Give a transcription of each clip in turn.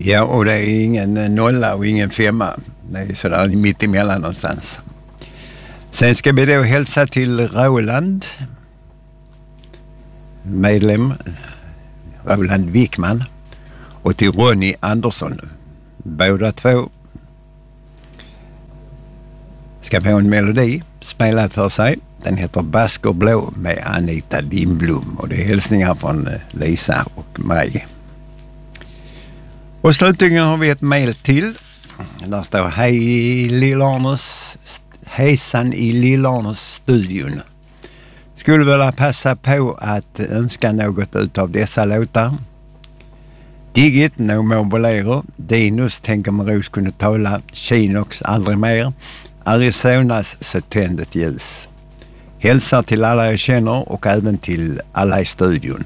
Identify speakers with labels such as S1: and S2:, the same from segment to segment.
S1: Ja, och det är ingen nolla och ingen femma. Det är sådär mitt emellan någonstans. Sen ska vi då hälsa till Roland, medlem, Roland Wickman, och till Ronny Andersson. Båda två ska få en melodi spelad för sig. Den heter Basker Blå med Anita Lindblom, och det är hälsningar från Lisa och mig. Och slutligen har vi ett mejl till. Där står: hej Lill-Arnes, hejsan i Lill-Arnes studion. Skulle vilja passa på att önska något utav dessa låtar. Digit, No More Bolero, Dinos, Tänk om Ros kunde tala, Chinox, Aldrig mer, Arizonas, Så tänd ett ljus. Hälsar till alla jag känner och även till alla i studion.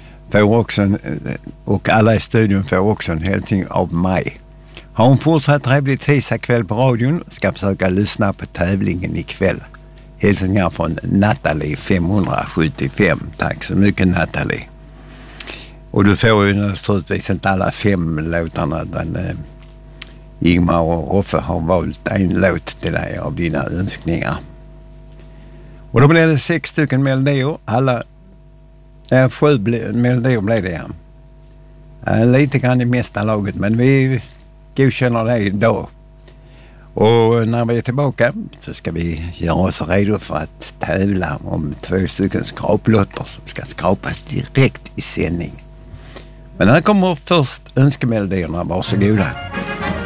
S1: Och alla i studion får också en hälsning av mig. Ha en fortsatt trevlig tisdagskväll på radion. Ska försöka lyssna på tävlingen ikväll. Hälsningar från Natalie 575. Tack så mycket Natalie. Och du får ju naturligtvis inte alla 5 låtarna. Ingmar och Roffe har valt en låt till dig av dina önskningar. Och då blev det 6 stycken melodier. 7 melodier blev det. Lite grann i mesta laget, men vi godkänner det idag. Och när vi är tillbaka så ska vi göra oss redo för att tävla om 2 stycken skraplotter som ska skrapas direkt i sändning. Men här kommer först önskemelodierna. Varsågoda.